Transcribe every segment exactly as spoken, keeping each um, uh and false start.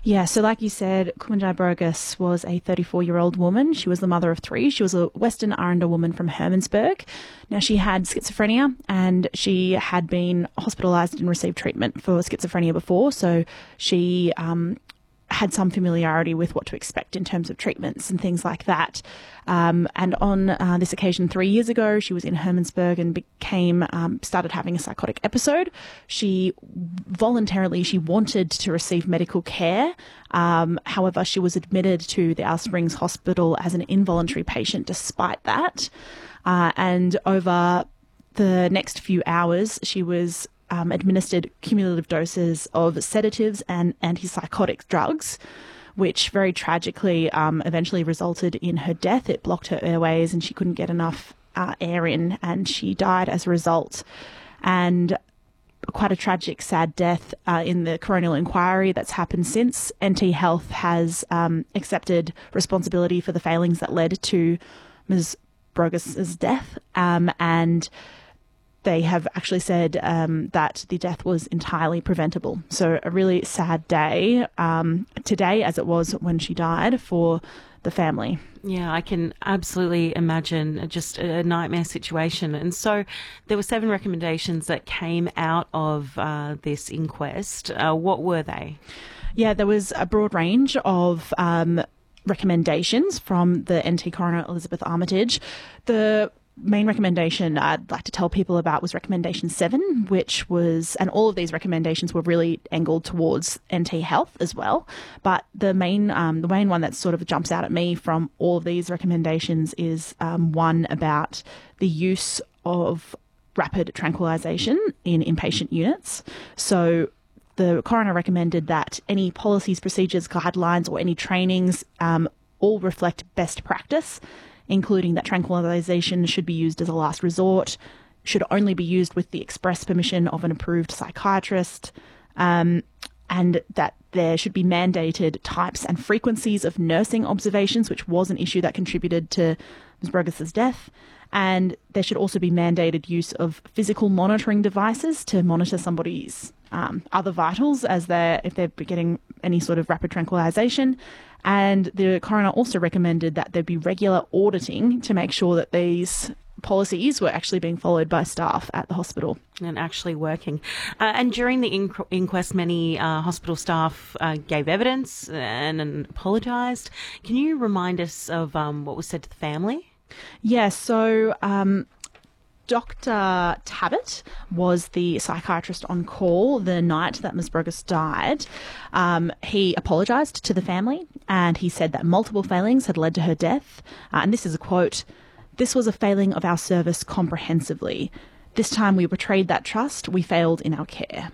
Yeah, so like you said, Kumanjai Burgess was a thirty-four-year-old woman. She was the mother of three. She was a Western Aranda woman from Hermannsburg. Now, she had schizophrenia and she had been hospitalised and received treatment for schizophrenia before, so she um, had some familiarity with what to expect in terms of treatments and things like that. Um, and on uh, this occasion three years ago, she was in Hermannsburg and became um, started having a psychotic episode. She voluntarily, she wanted to receive medical care. Um, however, she was admitted to the Alice Springs Hospital as an involuntary patient despite that. Uh, and over the next few hours, she was Um, administered cumulative doses of sedatives and antipsychotic drugs, which very tragically um, eventually resulted in her death. It blocked her airways and she couldn't get enough uh, air in, and she died as a result. And quite a tragic, sad death uh, in the coronial inquiry that's happened since. N T Health has um, accepted responsibility for the failings that led to Miz Burgess's death, um, and they have actually said um, that the death was entirely preventable. So a really sad day um, today, as it was when she died, for the family. Yeah, I can absolutely imagine just a nightmare situation. And so there were seven recommendations that came out of uh, this inquest. Uh, what were they? Yeah, there was a broad range of um, recommendations from the N T coroner, Elizabeth Armitage. The main recommendation I'd like to tell people about was recommendation seven, which was, and all of these recommendations were really angled towards N T Health as well. But the main, um, the main one that sort of jumps out at me from all of these recommendations is um, one about the use of rapid tranquilization in inpatient units. So the coroner recommended that any policies, procedures, guidelines, or any trainings um, all reflect best practice, including that tranquilization should be used as a last resort, should only be used with the express permission of an approved psychiatrist, um, and that there should be mandated types and frequencies of nursing observations, which was an issue that contributed to Miz Burgess's death. And there should also be mandated use of physical monitoring devices to monitor somebody's um, other vitals as they're, if they're getting any sort of rapid tranquilization. And the coroner also recommended that there be regular auditing to make sure that these policies were actually being followed by staff at the hospital. And actually working. Uh, and during the inqu- inquest, many uh, hospital staff uh, gave evidence and, and apologised. Can you remind us of um, what was said to the family? Yeah, so um, Doctor Tabbitt was the psychiatrist on call the night that Miz Burgess died. Um, he apologised to the family and he said that multiple failings had led to her death. Uh, and this is a quote: "This was a failing of our service comprehensively. This time we betrayed that trust. We failed in our care."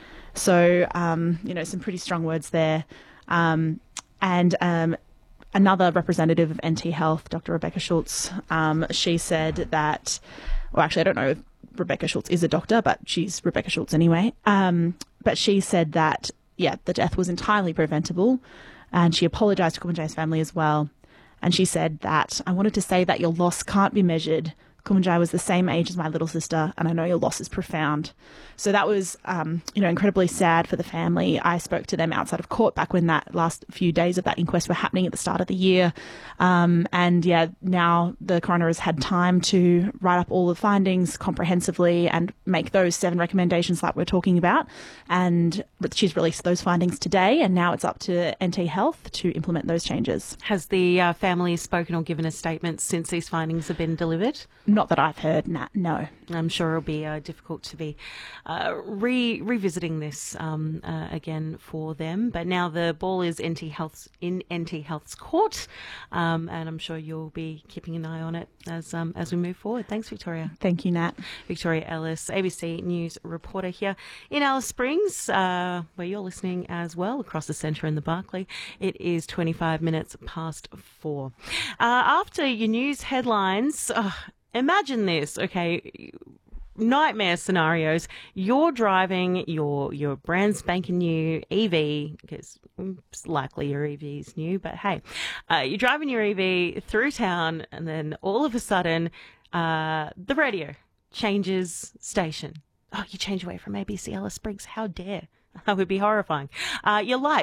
So, um, you know, some pretty strong words there. Um, and um, another representative of N T Health, Doctor Rebecca Schultz, um, she said that, well, actually, I don't know if Rebecca Schultz is a doctor, but she's Rebecca Schultz anyway. Um, but she said that, yeah, the death was entirely preventable, and she apologised to Kumanjai's family as well. And she said that, "I wanted to say that your loss can't be measured. Kumanjai was the same age as my little sister, and I know your loss is profound." So that was, um, you know, incredibly sad for the family. I spoke to them outside of court back when that last few days of that inquest were happening at the start of the year. Um, and yeah, now the coroner has had time to write up all the findings comprehensively and make those seven recommendations like we're talking about. And she's released those findings today, and now it's up to N T Health to implement those changes. Has the uh, family spoken or given a statement since these findings have been delivered? Not that I've heard, Nat, no. I'm sure it'll be uh, difficult to be uh, re- revisiting this um, uh, again for them. But now the ball is N T Health's, in N T Health's court, um, and I'm sure you'll be keeping an eye on it as um, as we move forward. Thanks, Victoria. Thank you, Nat. Victoria Ellis, A B C News reporter here in Alice Springs, uh, where you're listening as well across the centre in the Barclay. It is twenty-five minutes past four. Uh, after your news headlines, uh, imagine this, okay, nightmare scenarios. You're driving your your brand spanking new E V, because it's likely your E V is new, but hey, uh, you're driving your E V through town, and then all of a sudden, uh, the radio changes station. Oh, you change away from A B C Alice Springs. How dare. That would be horrifying. Uh, your lights